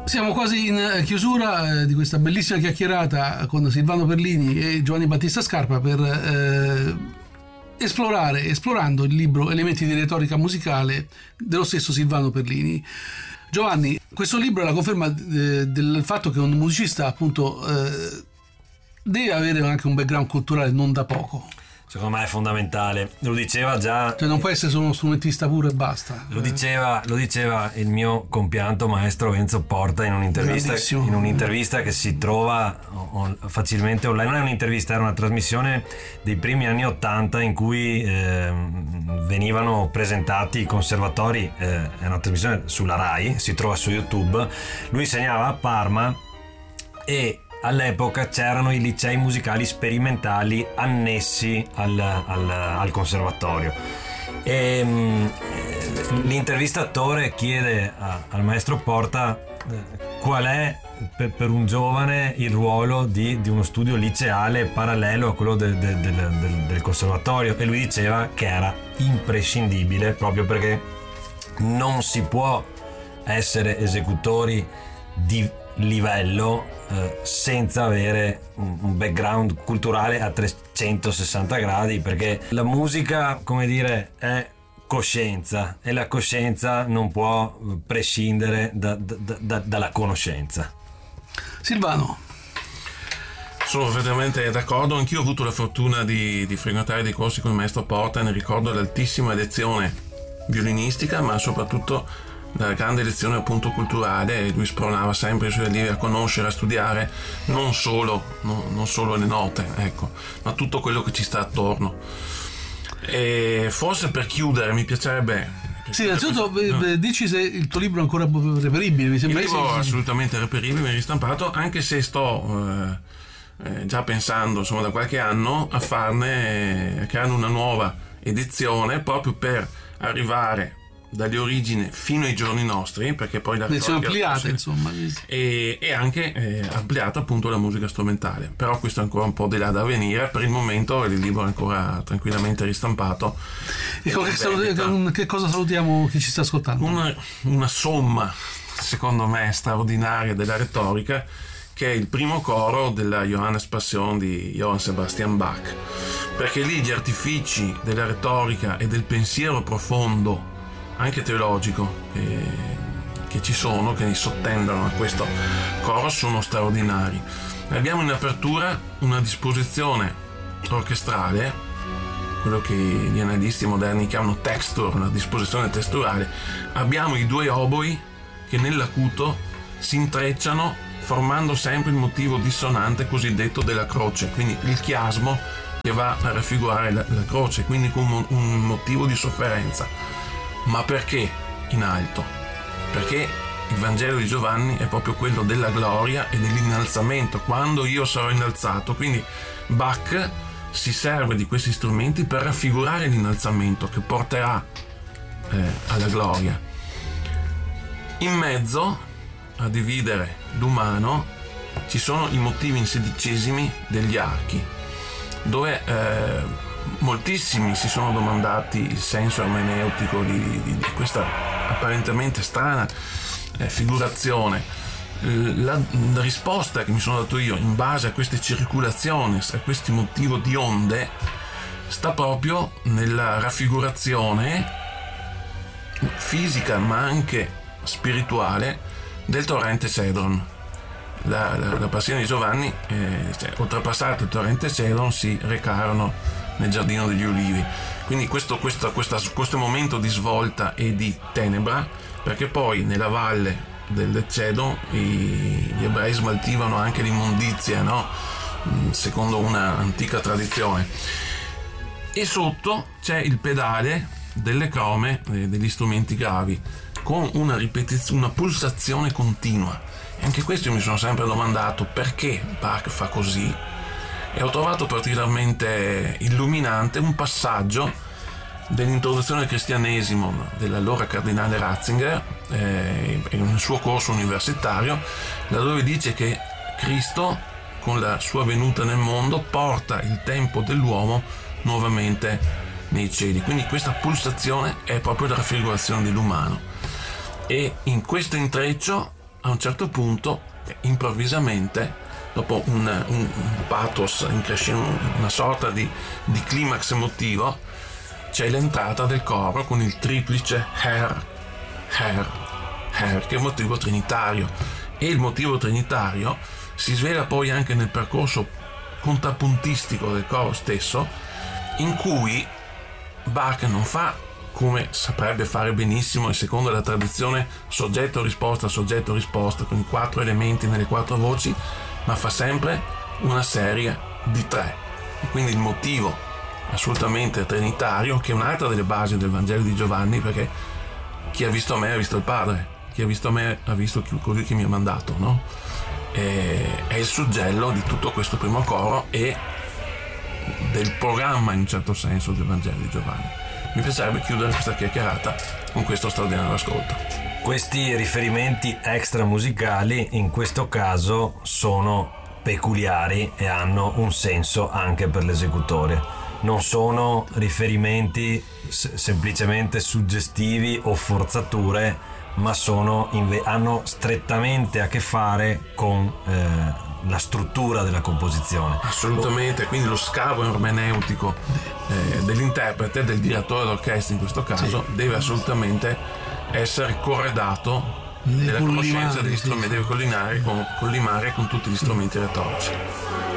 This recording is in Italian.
Siamo quasi in chiusura di questa bellissima chiacchierata con Silvano Perlini e Giovanni Battista Scarpa per esplorando il libro Elementi di retorica musicale dello stesso Silvano Perlini. Giovanni, questo libro è la conferma del fatto che un musicista appunto deve avere anche un background culturale non da poco. Secondo me è fondamentale, lo diceva già, cioè non può essere solo uno strumentista puro e basta. Lo diceva il mio compianto maestro Enzo Porta in un'intervista che si trova facilmente online. Non è un'intervista, era una trasmissione dei primi anni '80 in cui venivano presentati i conservatori, è una trasmissione sulla Rai, si trova su YouTube. Lui insegnava a Parma e all'epoca c'erano i licei musicali sperimentali annessi al conservatorio e l'intervistatore chiede al maestro Porta qual è per un giovane il ruolo di uno studio liceale parallelo a quello del conservatorio, e lui diceva che era imprescindibile, proprio perché non si può essere esecutori di livello senza avere un background culturale a 360 gradi, perché la musica, come dire, è coscienza e la coscienza non può prescindere dalla conoscenza. Silvano. Sono perfettamente d'accordo, anch'io ho avuto la fortuna di frequentare dei corsi con il maestro Porta, ne ricordo l'altissima lezione violinistica, ma soprattutto la grande lezione appunto culturale. Lui spronava sempre i suoi allievi a conoscere, a studiare non solo le note, ecco, ma tutto quello che ci sta attorno. E forse per chiudere mi piacerebbe... Sì, innanzitutto dici se il tuo libro è ancora reperibile. Mi sembra il libro è assolutamente reperibile, ristampato, anche se sto già pensando, insomma, da qualche anno a creare una nuova edizione proprio per arrivare dalle origini fino ai giorni nostri, perché poi la sono ampliate, insomma, e anche ampliata appunto la musica strumentale, però questo è ancora un po' di là da venire. Per il momento il libro è ancora tranquillamente ristampato. E che cosa salutiamo chi ci sta ascoltando? Una somma secondo me straordinaria della retorica, che è il primo coro della Johannes Passion di Johann Sebastian Bach, perché lì gli artifici della retorica e del pensiero profondo anche teologico che ci sono, che sottendono a questo coro, sono straordinari. Abbiamo in apertura una disposizione orchestrale, quello che gli analisti moderni chiamano texture, una disposizione texturale. Abbiamo i due oboi che nell'acuto si intrecciano formando sempre il motivo dissonante cosiddetto della croce, quindi il chiasmo che va a raffigurare la croce, quindi con un motivo di sofferenza. Ma perché in alto? Perché il Vangelo di Giovanni è proprio quello della gloria e dell'innalzamento, quando io sarò innalzato. Quindi Bach si serve di questi strumenti per raffigurare l'innalzamento che porterà alla gloria. In mezzo, a dividere l'umano, ci sono i motivi in sedicesimi degli archi, dove moltissimi si sono domandati il senso ermeneutico di questa apparentemente strana figurazione. La risposta che mi sono dato io in base a queste circolazioni, a questi motivi di onde, sta proprio nella raffigurazione fisica ma anche spirituale del torrente Cedron. La passione di Giovanni, oltrepassato il torrente Cedron, si recarono nel giardino degli ulivi. Quindi questo momento di svolta e di tenebra, perché poi nella valle del Cedron gli ebrei smaltivano anche l'immondizia, no? Secondo una antica tradizione, e sotto c'è il pedale delle crome degli strumenti gravi con una ripetizione, una pulsazione continua. E anche questo io mi sono sempre domandato perché Bach fa così, e ho trovato particolarmente illuminante un passaggio dell'introduzione al cristianesimo dell'allora cardinale Ratzinger in un suo corso universitario, laddove dice che Cristo, con la sua venuta nel mondo, porta il tempo dell'uomo nuovamente nei cieli. Quindi questa pulsazione è proprio la raffigurazione dell'umano, e in questo intreccio a un certo punto, improvvisamente, dopo un pathos increscente, una sorta di climax emotivo, c'è l'entrata del coro con il triplice Her, che è un motivo trinitario, e il motivo trinitario si svela poi anche nel percorso contrappuntistico del coro stesso, in cui Bach non fa, come saprebbe fare benissimo e secondo la tradizione, soggetto-risposta, con i 4 elementi nelle 4 voci, ma fa sempre una serie di 3. E quindi il motivo assolutamente trinitario, che è un'altra delle basi del Vangelo di Giovanni, perché chi ha visto me ha visto il Padre, chi ha visto me ha visto colui che mi ha mandato, no? È il suggello di tutto questo primo coro e del programma, in un certo senso, del Vangelo di Giovanni. Mi piacerebbe chiudere questa chiacchierata con questo straordinario ascolto. Questi riferimenti extra musicali in questo caso sono peculiari e hanno un senso anche per l'esecutore. Non sono riferimenti semplicemente suggestivi o forzature, ma hanno strettamente a che fare con la struttura della composizione. Assolutamente, quindi lo scavo ermeneutico dell'interprete, del direttore d'orchestra in questo caso, deve assolutamente essere corredato della conoscenza degli strumenti, deve collimare con tutti gli strumenti retorici.